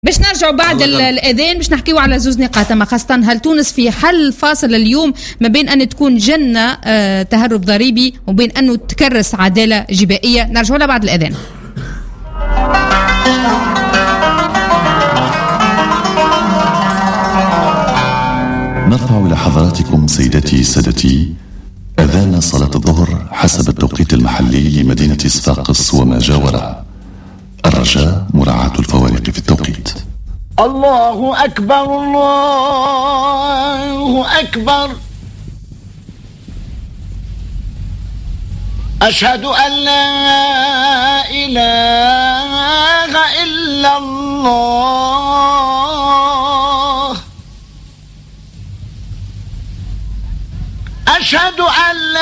باش نرجعوا بعد الأذان باش نحكيوا على زوز نقاط، أما خاصة هل تونس في حل فاصل اليوم ما بين أن تكون جنة تهرب ضريبي وبين أنه تكرس عدالة جبائية؟ نرجعوا لها بعد الأذان. نرفع إلى حضراتكم سيدتي سادتي أذان صلاة الظهر حسب التوقيت المحلي لمدينة صفاقس وما جاورها. الرجاء مراعاة الفوارق في التوقيت. الله أكبر الله أكبر، أشهد أن لا إله إلا الله، أشهد أن لا